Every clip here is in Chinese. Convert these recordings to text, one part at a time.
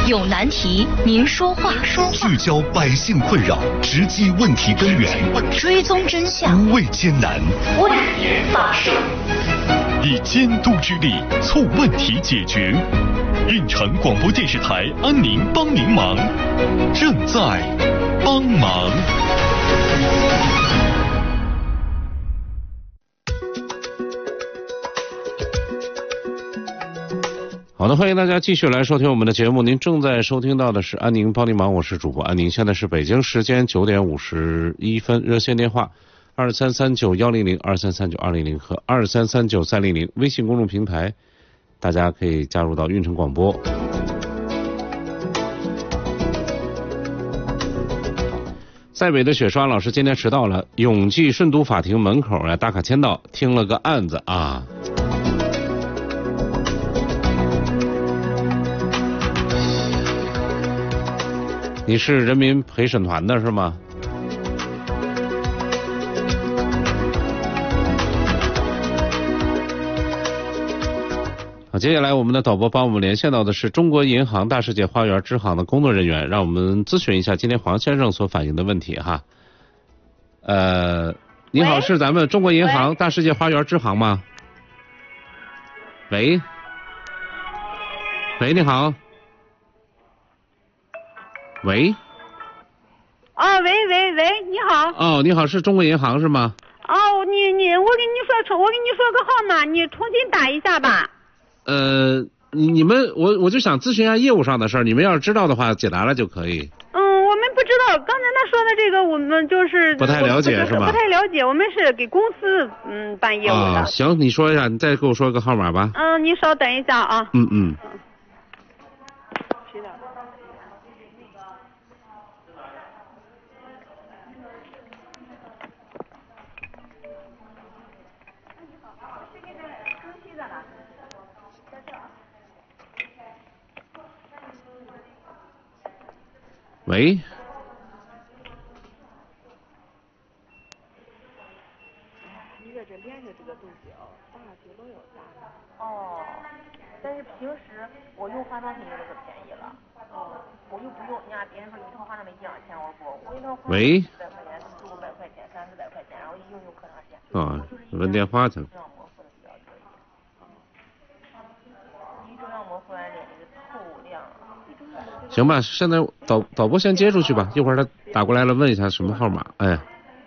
有难题您说话， 聚焦百姓困扰，直击问题根源， 追踪真相， 无畏艰难， 为民发声， 以监督之力促问题解决。运城广播电视台安宁帮您忙，正在帮忙。 好的，欢迎大家继续来收听我们的节目。您正在收听到的是安宁帮您忙，我是主播安宁。现在是北京时间9点51分，热线电话23391002339200和23393000，微信公众平台大家可以加入到运城广播。在北的雪刷老师今天迟到了，永济顺都法庭门口打卡签到，听了个案子啊。你是人民陪审团的是吗？好，接下来我们的导播帮我们连线到的是中国银行大世界花园支行的工作人员，让我们咨询一下今天黄先生所反映的问题哈。你好，是咱们中国银行大世界花园支行吗？喂，喂，你好。喂， 啊，喂，你好。 哦，你好，是中国银行是吗？ 哦，我给你说个号码，你重新打一下吧。 你们我就想咨询一下业务上的事儿，你们要是知道的话，解答了就可以。 我们不知道，刚才他说的这个，我们就是不太了解是吧？ 不太了解，我们是给公司办业务的。 啊，行，你说一下，你再给我说个号码吧。 你稍等一下啊。 喂， 你在这连着这个东西大学都要加哦，但是平时我用化妆品就这个便宜了。我又不用，你看别人说一套化妆品几两钱，我一套化妆品100块钱，400-500块钱，300-400块钱，然后一用可长时间。 问电话去了。 这样模糊的比较多一点。这样模糊完脸那个透亮。 行吧，现在导播先接出去吧，一会儿他打过来了问一下什么号码。哎，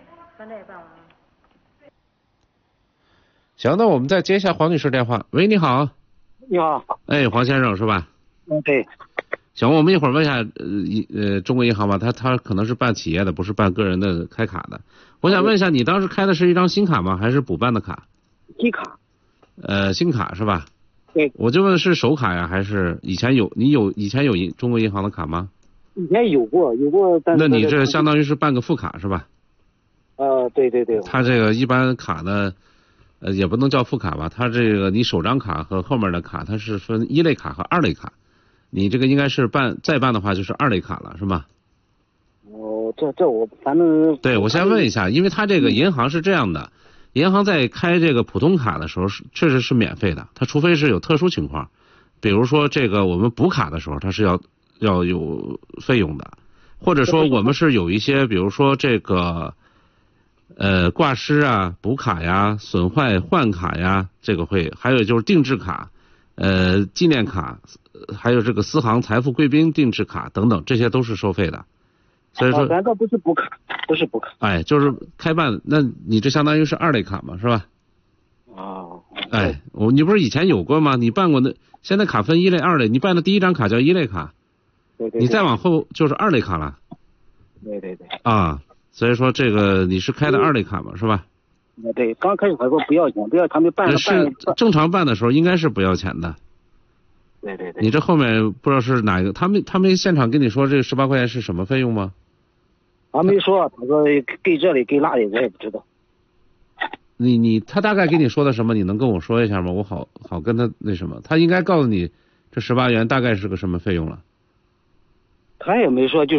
行，那我们再接一下黄女士电话。喂，你好。 你好。 哎，黄先生是吧？ 对。 行，我们一会儿问一下中国银行吧，他可能是办企业的，不是办个人的开卡的。我想问一下，你当时开的是一张新卡吗？还是补办的卡？ 新卡。 新卡是吧？ 对， 我就问是手卡呀，还是以前有中国银行的卡吗？ 以前有过，但是那你这相当于是办个副卡是吧？ 对。 他这个一般卡呢，也不能叫副卡吧，他这个你首张卡和后面的卡，它是分1类卡和2类卡，你这个应该是再办的话就是2类卡了是吗？ 这我反正对，我先问一下，因为他这个银行是这样的。银行在开这个普通卡的时候确实是免费的，它除非是有特殊情况，比如说这个我们补卡的时候它是要有费用的，或者说我们是有一些比如说这个挂失啊、补卡呀、损坏换卡呀，这个会，还有就是定制卡、纪念卡，还有这个私行财富贵宾定制卡等等，这些都是收费的。所以说咱这不是补卡。 哎，就是开办，那你这相当于是2类卡嘛，是吧？哎，你不是以前有过吗？你办过的，现在卡分1类、2类，你办的第一张卡叫1类卡， 对， 你再往后就是2类卡了。 对。 所以说这个你是开的2类卡嘛，是吧？ 对，刚开始还说不要钱，他们办是正常办的时候应该是不要钱的。 对。 你这后面不知道是哪一个？他们现场跟你说这个18块钱是什么费用吗？ 他没说，他说给这里给那里，我也不知道。 他大概跟你说的什么？你能跟我说一下吗？我好跟他那什么。他应该告诉你这18元大概是个什么费用了。 他也没说，就